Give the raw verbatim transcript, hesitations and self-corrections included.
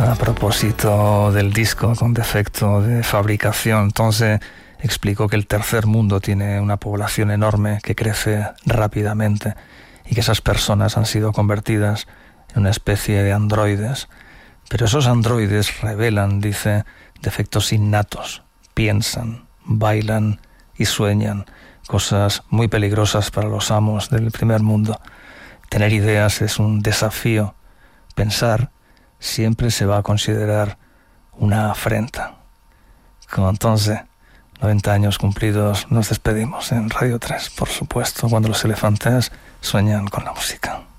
a propósito del disco con defecto de fabricación. Entonces explicó que el tercer mundo tiene una población enorme que crece rápidamente y que esas personas han sido convertidas en una especie de androides. Pero esos androides revelan, dice, defectos innatos, piensan, bailan y sueñan, cosas muy peligrosas para los amos del primer mundo. Tener ideas es un desafío. Pensar siempre se va a considerar una afrenta. Como entonces, noventa años cumplidos, nos despedimos en Radio tres, por supuesto, cuando los elefantes sueñan con la música.